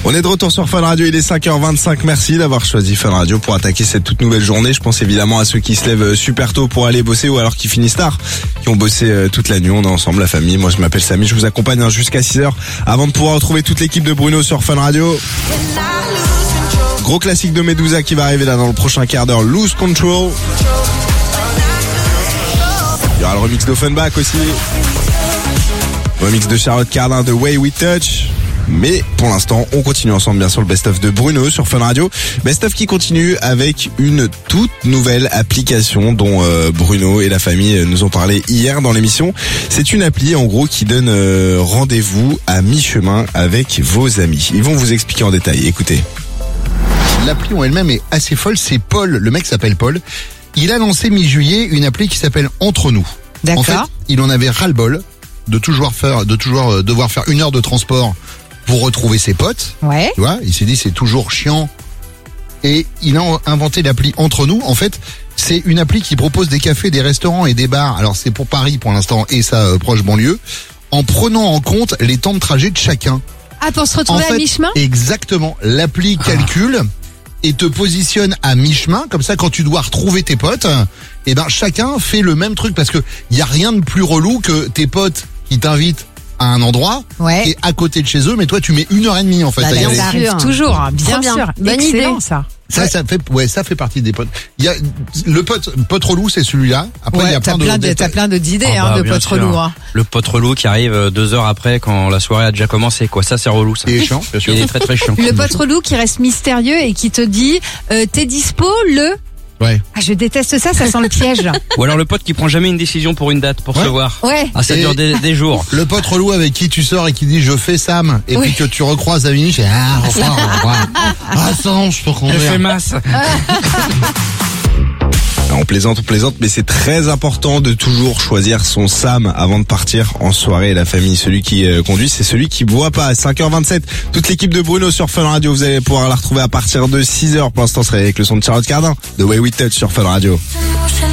On est de retour sur Fun Radio, il est 5h25. Merci d'avoir choisi Fun Radio pour attaquer cette toute nouvelle journée. Je pense évidemment à ceux qui se lèvent super tôt pour aller bosser ou alors qui finissent tard, qui ont bossé toute la nuit. On est ensemble, la famille. Moi, je m'appelle Samy, je vous accompagne jusqu'à 6h avant de pouvoir retrouver toute l'équipe de Bruno sur Fun Radio. Gros classique de Medusa qui va arriver là dans le prochain quart d'heure, Lose Control. Il y aura le remix d'Offenbach aussi. Remix de Charlotte Cardin, The Way We Touch. Mais pour l'instant, on continue ensemble bien sûr le best-of de Bruno sur Fun Radio. Best-of qui continue avec une toute nouvelle application dont Bruno et la famille nous ont parlé hier dans l'émission. C'est une appli en gros qui donne rendez-vous à mi-chemin avec vos amis. Ils vont vous expliquer en détail, écoutez. L'appli en elle-même est assez folle, c'est Paul, le mec s'appelle Paul. Il a lancé mi-juillet une appli qui s'appelle Entre nous. D'accord. En fait, il en avait ras-le-bol de toujours devoir faire 1 heure de transport pour retrouver ses potes. Ouais. Tu vois, il s'est dit c'est toujours chiant. Et il a inventé l'appli Entre nous. En fait, c'est une appli qui propose des cafés, des restaurants et des bars. Alors c'est pour Paris pour l'instant et sa proche banlieue, en prenant en compte les temps de trajet de chacun. Ah, pour se retrouver En fait, à mi-chemin? Exactement. L'appli calcule et te positionne à mi-chemin. Comme ça, quand tu dois retrouver tes potes, eh ben chacun fait le même truc parce que y a rien de plus relou que tes potes qui t'invitent à un endroit Ouais. et à côté de chez eux, mais toi tu mets 1h30 en fait. Bah, à y bien aller. ça arrive toujours, bien bien. sûr. Bonne Excellent, idée. ça. Ça fait partie des potes. Il y a le pote relou, c'est celui-là. Après il y a t'as plein d'idées Ah bah, de bien potes sûr. relous. Hein. Le pote relou qui arrive 2 heures après quand la soirée a déjà commencé, quoi. Ça, c'est relou, ça. Il est chiant, bien sûr. Il est très très chiant. Le pote relou qui reste mystérieux et qui te dit t'es dispo le... Ouais. Ah, je déteste ça sent le piège. Ou alors le pote qui prend jamais une décision pour une date, pour se voir. Ouais. Ah, ça Et- dure des jours. Le pote relou avec qui tu sors et qui dit je fais Sam et Oui. puis que tu recroises à minute, au revoir. Ah ça, je peux Je conduire. fais masse. On plaisante, mais c'est très important de toujours choisir son Sam avant de partir en soirée. La famille, celui qui conduit, c'est celui qui boit pas. À 5h27, toute l'équipe de Bruno sur Fun Radio, vous allez pouvoir la retrouver à partir de 6h. Pour l'instant, c'est avec le son de Charlotte Cardin, The Way We Touch sur Fun Radio. Emotion